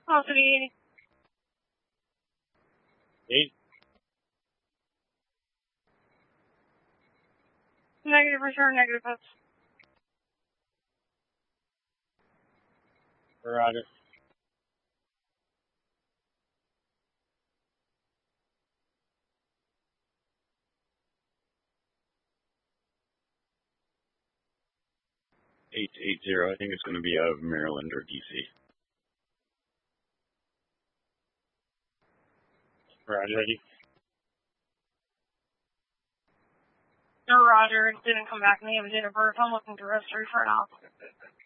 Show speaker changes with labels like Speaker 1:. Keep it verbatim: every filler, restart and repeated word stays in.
Speaker 1: Oh, three.
Speaker 2: Eight.
Speaker 1: Negative return, negative hits.
Speaker 2: Roger. Eight eight zero. I think it's going to be out of Maryland or D C. Roger. Ready?
Speaker 1: No, Roger. It didn't come back to me. It was in a birth. I'm looking to registry for now.